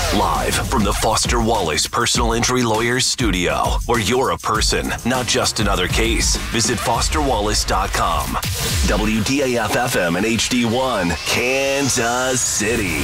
Live from the Foster Wallace Personal Injury Lawyers studio, where you're a person, not just another case. Visit fosterwallace.com. WDAF-FM and HD1, Kansas City.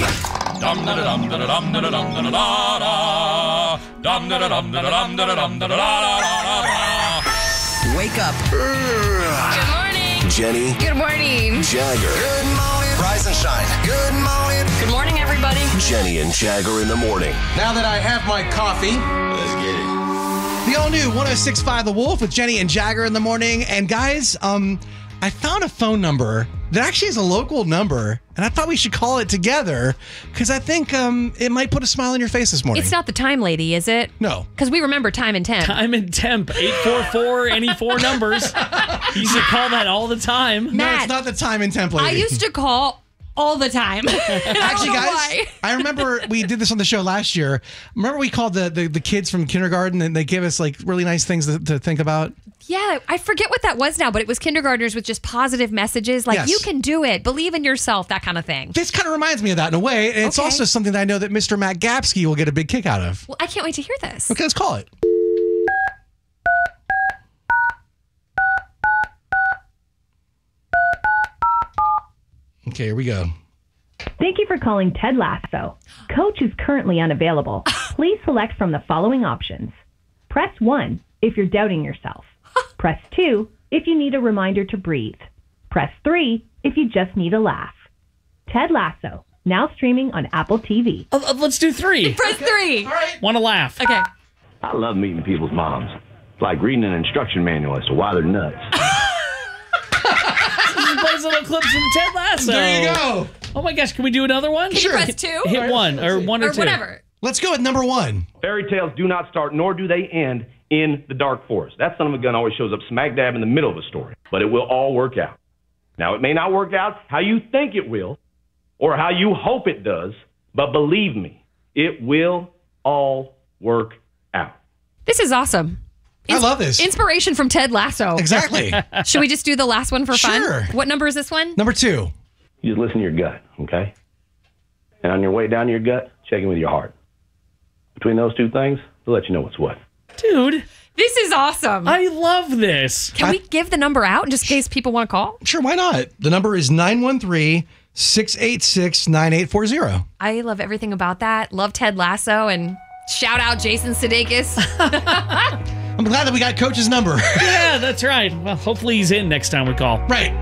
Wake up. Good morning. Jenny. Good morning. Jagger. Good morning. Rise and shine. Good morning. Good morning, everybody. Jenny and Jagger in the morning. Now that I have my coffee, let's get it. The all-new 106.5 The Wolf with Jenny and Jagger in the morning. And guys, I found a phone number that actually is a local number, and I thought we should call it together because I think it might put a smile on your face this morning. It's not the time lady, is it? No. Because we remember time and temp. Time and temp, 844, any four numbers. You used to call that all the time. No, Matt, it's not the time and template. I used to call all the time. Actually, guys, why. I remember we did this on the show last year. Remember we called the kids from kindergarten and they gave us like really nice things to think about? Yeah, I forget what that was now, but it was kindergartners with just positive messages like, Yes. you can do it, believe in yourself, that kind of thing. This kind of reminds me of that in a way. And it's Okay. also something that I know that Mr. Matt Gapsky will get a big kick out of. Well, I can't wait to hear this. Okay, let's call it. Okay, here we go. Thank you for calling Ted Lasso. Coach is currently unavailable. Please select from the following options. Press 1 if you're doubting yourself. Press 2 if you need a reminder to breathe. Press 3 if you just need a laugh. Ted Lasso, now streaming on Apple TV. Let's do 3. Press 3. Want to laugh? Okay. I love meeting people's moms. It's like reading an instruction manual as to why they're nuts. Plays little clips from Ted Lasso. There you go. Oh my gosh, can we do another one? Can you press 2? Hit 1 or 1 or Or 2. whatever. Let's go with number 1. Fairy tales do not start, nor do they end in the dark forest. That son of a gun always shows up smack dab in the middle of a story. But it will all work out. Now, it may not work out how you think it will or how you hope it does, but believe me, it will all work out. This is awesome. I love this. Inspiration from Ted Lasso. Exactly. Should we just do the last one for fun? Sure. What number is this one? Number 2. You just listen to your gut, okay? And on your way down to your gut, check in with your heart. Between those two things, they'll let you know what's what. Dude, This is awesome. I love this. Can we give the number out just in case people want to call? Sure, why not? The number is 913-686-9840. I love everything about that. Love Ted Lasso and shout out Jason Sudeikis. I'm glad that we got Coach's number. Yeah, that's right. Well, hopefully he's in next time we call. Right.